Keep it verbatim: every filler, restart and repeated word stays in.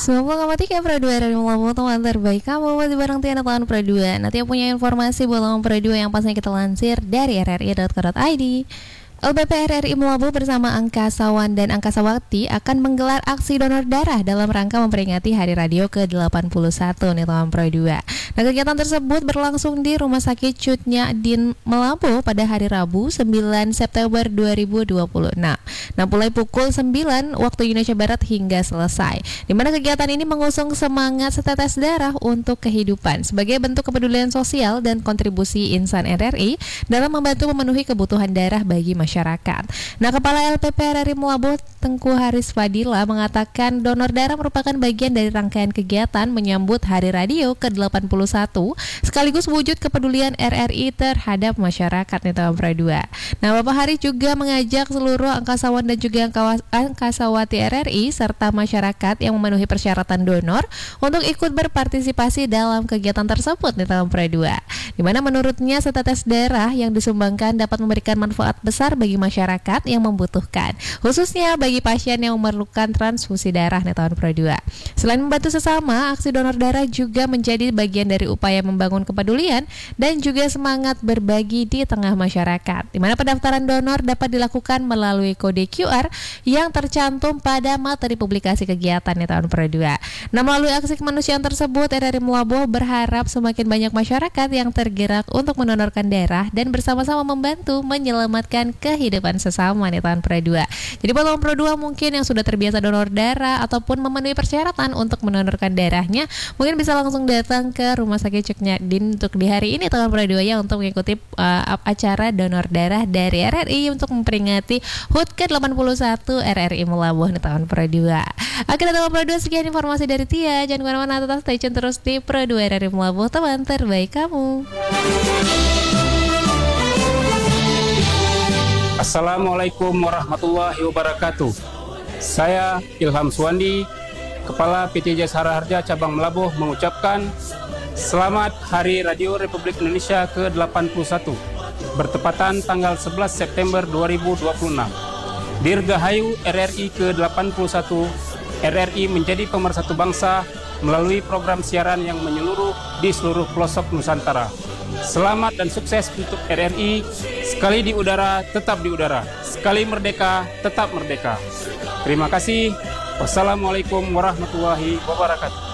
Semua koma tiga Pro dua dari Melabu, teman terbaik kamu buat bareng Tiana tahun Pro dua. Nanti yang punya informasi buat lawan Pro dua yang pastinya kita lansir dari r r i dot co dot i d. L B P R R I Melabu bersama Angkasawan dan Angkasawati akan menggelar aksi donor darah dalam rangka memperingati Hari Radio ke delapan puluh satu nih tahun Pro dua. Nah, kegiatan tersebut berlangsung di Rumah Sakit Cut Nyak Dien Melabu pada hari Rabu sembilan September dua ribu dua puluh enam. Nah, mulai pukul sembilan waktu Indonesia Barat hingga selesai. Di mana kegiatan ini mengusung semangat setetes darah untuk kehidupan sebagai bentuk kepedulian sosial dan kontribusi insan R R I dalam membantu memenuhi kebutuhan darah bagi masyarakat. Masyarakat. Nah, Kepala L P P R R I Melabu Tengku Haris Fadila mengatakan donor darah merupakan bagian dari rangkaian kegiatan menyambut Hari Radio ke delapan puluh satu sekaligus wujud kepedulian R R I terhadap masyarakat nih tahun Pro dua. Nah, Bapak Haris juga mengajak seluruh angkasawan dan juga angkasawati R R I serta masyarakat yang memenuhi persyaratan donor untuk ikut berpartisipasi dalam kegiatan tersebut nih tahun Pro dua. Di mana menurutnya setetes darah yang disumbangkan dapat memberikan manfaat besar bagi masyarakat yang membutuhkan, khususnya bagi pasien yang memerlukan transfusi darah nih tahun Pro dua. Selain membantu sesama, aksi donor darah juga menjadi bagian dari upaya membangun kepedulian dan juga semangat berbagi di tengah masyarakat. Di mana pendaftaran donor dapat dilakukan melalui kode Q R yang tercantum pada materi publikasi kegiatan nih tahun Pro dua. Nah, melalui aksi kemanusiaan tersebut, R R I Melabu berharap semakin banyak masyarakat yang tergerak untuk mendonorkan darah dan bersama-sama membantu menyelamatkan kehidupan sesama nih tahun Pro dua. Jadi buat tahun Pro dua mungkin yang sudah terbiasa donor darah ataupun memenuhi persyaratan untuk mendonorkan darahnya, mungkin bisa langsung datang ke Rumah Sakit Cut Nyak Dien untuk di hari ini tahun Pro dua ya untuk mengikuti uh, acara donor darah dari R R I untuk memperingati H U T ke delapan puluh satu R R I Melabu nih tahun Pro dua. Oke, tahun Pro dua sekian informasi dari Tia. Jangan kemana-mana, tetap stay tune terus di Pro dua R R I Melabu, teman terbaik kamu. Assalamualaikum warahmatullahi wabarakatuh. Saya Ilham Suwandi, Kepala P T Jasara Harja Cabang Melabuh mengucapkan Selamat Hari Radio Republik Indonesia ke delapan puluh satu bertepatan tanggal sebelas September dua ribu dua puluh enam. Dirgahayu R R I ke delapan puluh satu, R R I menjadi pemersatu bangsa melalui program siaran yang menyeluruh di seluruh pelosok Nusantara. Selamat dan sukses untuk R R I. Sekali di udara, tetap di udara. Sekali merdeka, tetap merdeka. Terima kasih. Wassalamualaikum warahmatullahi wabarakatuh.